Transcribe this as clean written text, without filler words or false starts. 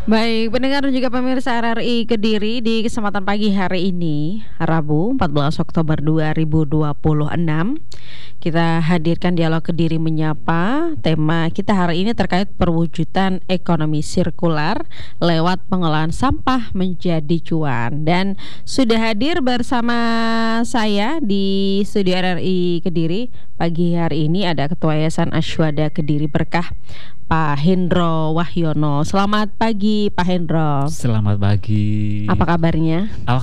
Baik, pendengar dan juga pemirsa RRI Kediri, di kesempatan pagi hari ini, Rabu 14 Oktober 2026, kita hadirkan dialog Kediri Menyapa. Tema kita hari ini terkait perwujudan ekonomi sirkular lewat pengolahan sampah menjadi cuan. Dan sudah hadir bersama saya di studio RRI Kediri pagi hari ini ada Ketua Yayasan Asywada Kediri Berkah, Pak Hendro Wahyono. Selamat pagi Pak Hendro. Selamat pagi. Apa kabarnya?